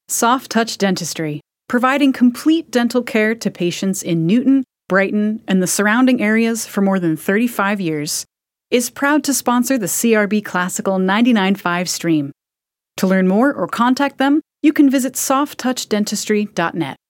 Soft Touch Dentistry, providing complete dental care to patients in Newton, Brighton, and the surrounding areas for more than 35 years, is proud to sponsor the CRB Classical 99.5 stream. To learn more or contact them, you can visit softtouchdentistry.net.